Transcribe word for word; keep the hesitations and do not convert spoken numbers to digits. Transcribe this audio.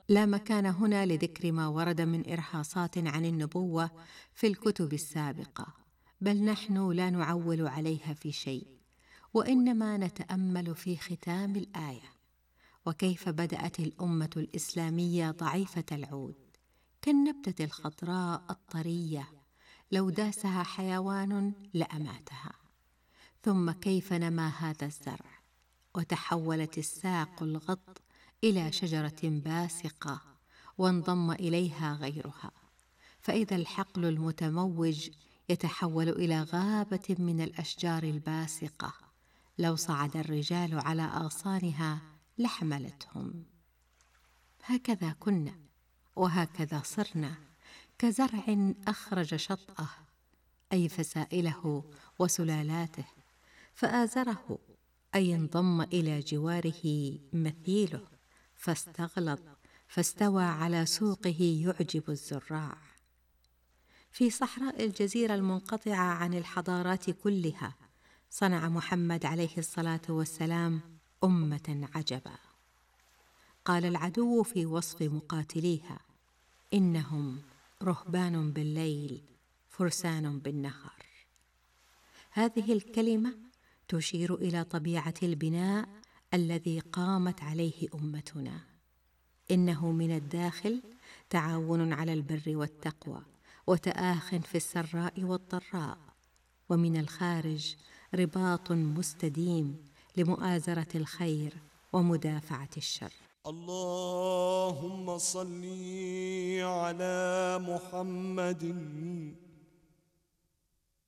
لا مكان هنا لذكر ما ورد من إرهاصات عن النبوة في الكتب السابقة، بل نحن لا نعول عليها في شيء، وإنما نتأمل في ختام الآية، وكيف بدأت الأمة الإسلامية ضعيفة العود كالنبتة الخضراء الطرية لو داسها حيوان لأماتها، ثم كيف نما هذا الزرع وتحولت الساق الغض إلى شجرة باسقة وانضم إليها غيرها، فإذا الحقل المتموج يتحول إلى غابة من الأشجار الباسقة لو صعد الرجال على أغصانها لحملتهم. هكذا كنا وهكذا صرنا، كزرع أخرج شطأه أي فسائله وسلالاته، فآزره أي انضم إلى جواره مثيله فاستغلظ فاستوى على سوقه يعجب الزراع. في صحراء الجزيرة المنقطعة عن الحضارات كلها صنع محمد عليه الصلاة والسلام أمة عجبا. قال العدو في وصف مقاتليها: إنهم رهبان بالليل فرسان بالنهار. هذه الكلمة تشير إلى طبيعة البناء الذي قامت عليه أمتنا. إنه من الداخل تعاون على البر والتقوى وتآخٍ في السراء والضراء، ومن الخارج رباط مستديم لمؤازرة الخير ومدافعة الشر. اللهم صل على محمد